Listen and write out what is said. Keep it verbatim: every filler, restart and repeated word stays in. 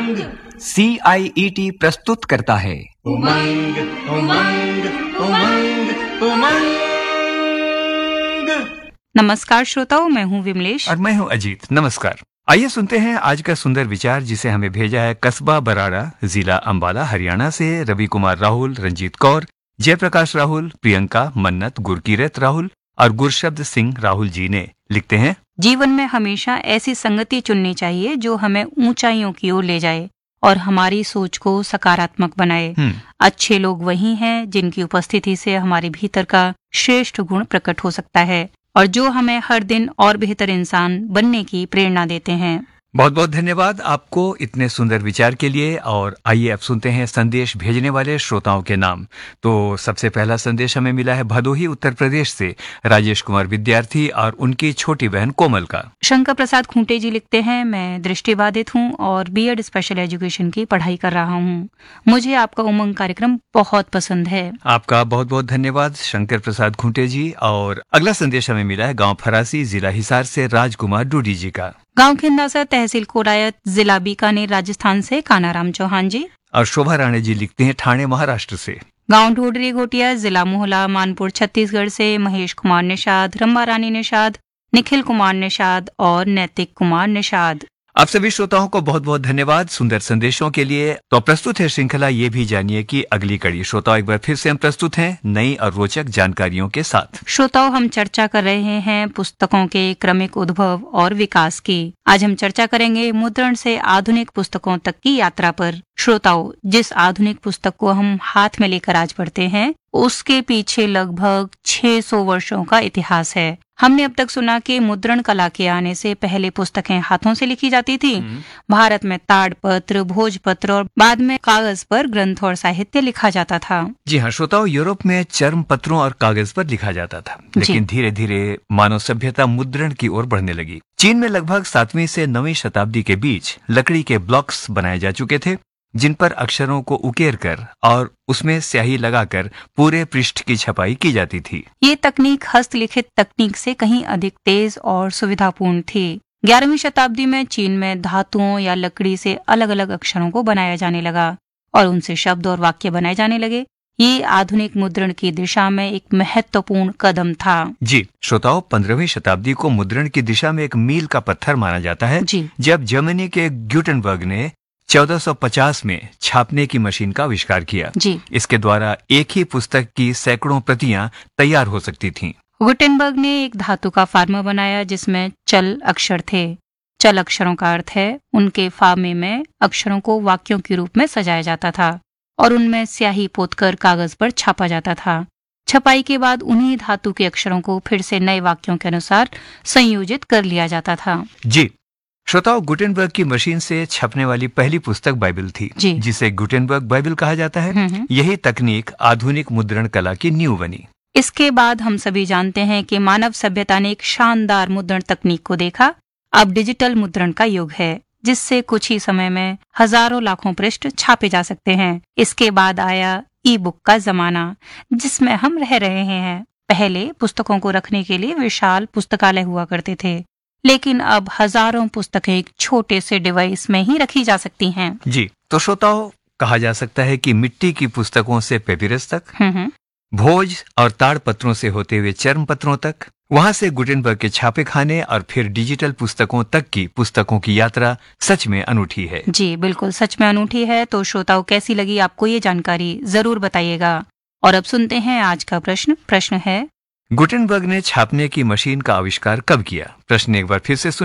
उमंग सी आई E T प्रस्तुत करता है उमंग उमंग उमंग उमंग। नमस्कार श्रोताओं, मैं हूँ विमलेश और मैं हूँ अजीत। नमस्कार। आइए सुनते हैं आज का सुंदर विचार, जिसे हमें भेजा है कस्बा बराड़ा, जिला अंबाला, हरियाणा से रवि कुमार राहुल, रंजीत कौर, जयप्रकाश राहुल, प्रियंका, मन्नत, गुरकीरत राहुल और गुरशब्द सिंह राहुल जी ने। लिखते हैं, जीवन में हमेशा ऐसी संगति चुननी चाहिए जो हमें ऊंचाइयों की ओर ले जाए और हमारी सोच को सकारात्मक बनाए। अच्छे लोग वही हैं जिनकी उपस्थिति से हमारे भीतर का श्रेष्ठ गुण प्रकट हो सकता है और जो हमें हर दिन और बेहतर इंसान बनने की प्रेरणा देते हैं। बहुत बहुत धन्यवाद आपको इतने सुंदर विचार के लिए। और आइए अब सुनते हैं संदेश भेजने वाले श्रोताओं के नाम। तो सबसे पहला संदेश हमें मिला है भदोही उत्तर प्रदेश से राजेश कुमार विद्यार्थी और उनकी छोटी बहन कोमल का। शंकर प्रसाद खूंटे जी लिखते हैं, मैं दृष्टिबाधित हूँ और बीएड स्पेशल एजुकेशन की पढ़ाई कर रहा हूँ। मुझे आपका उमंग कार्यक्रम बहुत पसंद है। आपका बहुत बहुत धन्यवाद शंकर प्रसाद खूंटे जी। और अगला संदेश हमें मिला है गाँव फरासी, जिला हिसार से राजकुमार डूडी जी का। गांव खिंदासा, तहसील कोरायत, जिला बीकानेर, राजस्थान से कानाराम चौहान जी। और शोभा राणे जी लिखते हैं ठाणे, महाराष्ट्र से। गांव ढोडरी घोटिया, जिला मोहला, मानपुर, छत्तीसगढ़ से महेश कुमार निषाद, रंबा रानी निषाद, निखिल कुमार निषाद और नैतिक कुमार निषाद। आप सभी श्रोताओं को बहुत बहुत धन्यवाद सुंदर संदेशों के लिए। तो प्रस्तुत है श्रृंखला ये भी जानिए कि अगली कड़ी। श्रोताओं, एक बार फिर से हम प्रस्तुत हैं नई और रोचक जानकारियों के साथ। श्रोताओं, हम चर्चा कर रहे हैं पुस्तकों के क्रमिक उद्भव और विकास की। आज हम चर्चा करेंगे मुद्रण से आधुनिक पुस्तकों तक की यात्रा पर। श्रोताओं, जिस आधुनिक पुस्तक को हम हाथ में लेकर आज पढ़ते हैं उसके पीछे लगभग छह सौ वर्षों का इतिहास है। हमने अब तक सुना कि मुद्रण कला के आने से पहले पुस्तकें हाथों से लिखी जाती थी। भारत में ताड़पत्र, भोजपत्र और बाद में कागज पर ग्रंथ और साहित्य लिखा जाता था। जी हाँ श्रोताओं, यूरोप में चर्म पत्रों और कागज पर लिखा जाता था, लेकिन धीरे धीरे मानव सभ्यता मुद्रण की ओर बढ़ने लगी। चीन में लगभग सातवीं से नवीं शताब्दी के बीच लकड़ी के ब्लॉक्स बनाए जा चुके थे, जिन पर अक्षरों को उकेर कर और उसमें स्याही लगाकर पूरे पृष्ठ की छपाई की जाती थी। ये तकनीक हस्तलिखित तकनीक से कहीं अधिक तेज और सुविधापूर्ण थी। ग्यारहवीं शताब्दी में चीन में धातुओं या लकड़ी से अलग अलग अक्षरों को बनाया जाने लगा और उनसे शब्द और वाक्य बनाए जाने लगे। ये आधुनिक मुद्रण की दिशा में एक महत्वपूर्ण कदम था। जी श्रोताओं, पंद्रहवीं शताब्दी को मुद्रण की दिशा में एक मील का पत्थर माना जाता है, जी। जब जर्मनी के ग्यूटेनबर्ग ने चौदह सौ पचास में छापने की मशीन का आविष्कार किया। जी। इसके द्वारा एक ही पुस्तक की सैकड़ों प्रतियां तैयार हो सकती थीं। गुटेनबर्ग ने एक धातु का फार्मा बनाया जिसमें चल अक्षर थे। चल अक्षरों का अर्थ है उनके फार्मे में अक्षरों को वाक्यों के रूप में सजाया जाता था और उनमें स्याही पोतकर कागज पर छापा जाता था। छपाई के बाद उन्हीं धातु के अक्षरों को फिर से नए वाक्यों के अनुसार संयोजित कर लिया जाता था। जी श्रोताओं, गुटेनबर्ग की मशीन से छपने वाली पहली पुस्तक बाइबल थी, जिसे गुटेनबर्ग बाइबल कहा जाता है। यही तकनीक आधुनिक मुद्रण कला की नींव बनी। इसके बाद हम सभी जानते हैं कि मानव सभ्यता ने एक शानदार मुद्रण तकनीक को देखा। अब डिजिटल मुद्रण का युग है, जिससे कुछ ही समय में हजारों लाखों पृष्ठ छापे जा सकते हैं। इसके बाद आया ई बुक का जमाना, जिसमें हम रह रहे हैं। पहले पुस्तकों को रखने के लिए विशाल पुस्तकालय हुआ करते थे, लेकिन अब हजारों पुस्तकें एक छोटे से डिवाइस में ही रखी जा सकती हैं। जी तो श्रोताओं, कहा जा सकता है कि मिट्टी की पुस्तकों से पेपिरस तक, भोज और ताड़ पत्रों से होते हुए चर्म पत्रों तक, वहां से गुटेनबर्ग के छापे खाने और फिर डिजिटल पुस्तकों तक की पुस्तकों की यात्रा सच में अनूठी है। जी बिल्कुल, सच में अनूठी है। तो श्रोताओं, कैसी लगी आपको ये जानकारी, जरूर बताइएगा। और अब सुनते हैं आज का प्रश्न। प्रश्न है, गुटेनबर्ग ने छापने की मशीन का आविष्कार कब किया? प्रश्न एक बार फिर से सुनिए।